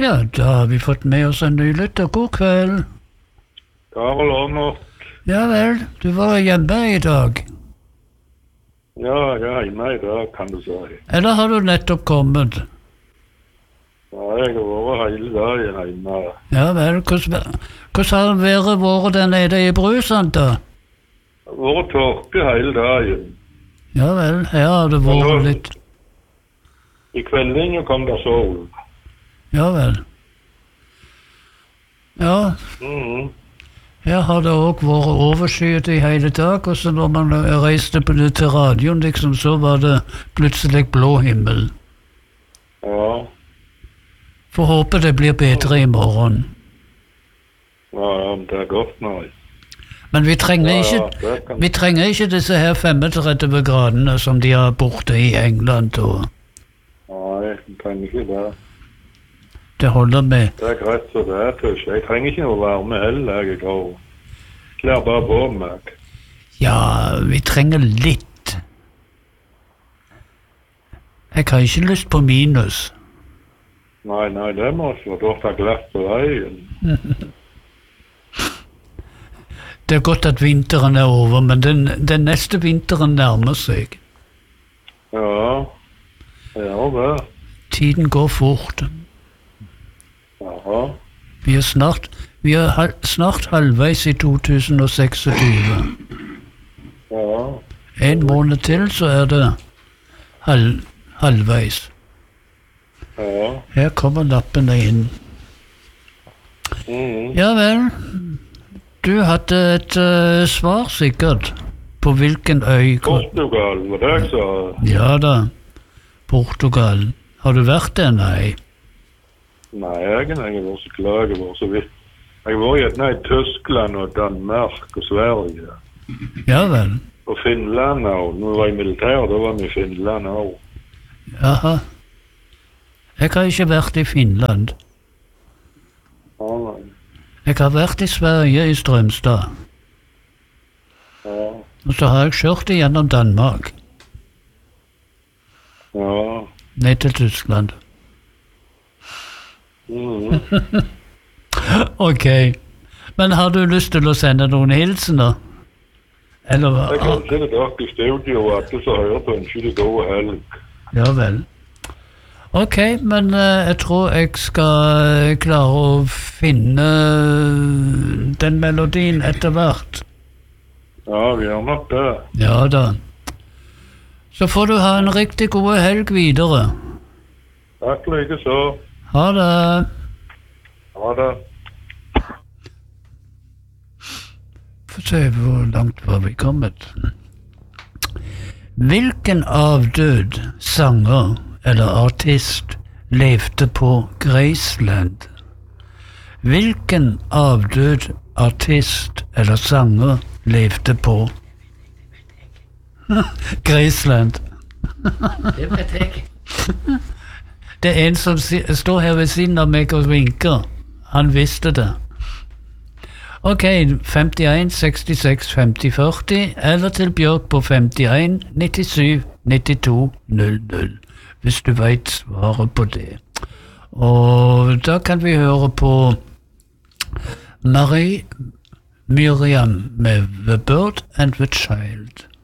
Ja, da har vi fått med oss en ny lytter. God kveld. Karl Arnold. Ja vel, du var hjemme i dag. Ja, jeg er hjemme i dag, kan du si. Eller har du nettopp kommet? Ja, jeg har vært hele dagen hjemme. Ja vel, hvordan har været vært der nede i Brusand da? Det har vært tørke hele dagen. Ja vel, her har det vært litt. I kveldingen kom det sol. Ja vel. Ja, her har det også vært overskyet i hele dag, og så når man reiste til radioen, liksom, så var det plutselig blå himmel. Ja. Får håpe det blir bedre i morgen. Ja, det er godt nå. Men vi trenger ikke disse her 35 gradene som de har borte i England. Og Nei, jeg trenger ikke det. det holder med. Det er greit så det er, tøys. Jeg trenger ikke noe varme heller, jeg går. Klær bare på meg. Ja, vi trenger litt. Jeg har ikke lyst på minus. Nei, det må ikke være ta glatt på veien. Det er godt at vinteren er over, men den neste vinteren nærmer seg. Ja, det. Tiden går fort. Jaha. Vi er snart halvveis i 2026. Ja. En måned til, så er det halvveis. Ja. Her kommer lappene inn. Ja vel. Du hadde et svar sikkert på hvilken øy. Portugal, var det jeg sa? Ja da, Portugal. Har du vært der? Nei. Nei, jeg har vært så klar, jeg har vært så vidt. Jeg har vært i Tyskland og Danmark og Sverige. Ja vel. Og Finland også. Når vi var i militæret, da var vi i Finland også. Jaha. Jeg har ikke vært i Finland. Nei. Jeg har vært i Sverige, i Strømstad. Ja. Og så har jeg kjørt gjennom Danmark. Ja. Ned til Tyskland. Ok. Men har du lyst til å sende noen hilsener? Eller hva? Jeg kan sende dere i studio og alle som hører på en skikkelig god helg. Ja vel. Ok, men jeg tror jeg skal klare å finne den melodien etter hvert. Ja, vi gjør nok det. Ja da. Så får du ha en riktig god helg videre. Takk like så. Ha det. Ha det. Få se hvor langt var vi kommet. Hvilken avdød sanger eller artist levde på Graceland? Hvilken avdød artist eller sanger levde på Graceland? Det vet jeg. Det er en som står her ved siden av meg og vinker. Han visste det. Ok, 51 66 50 40, eller til Bjørk på 51 97 92 00. Hvis du vet svaret på det. Og da kan vi høre på Marie Miriam med The Bird and the Child.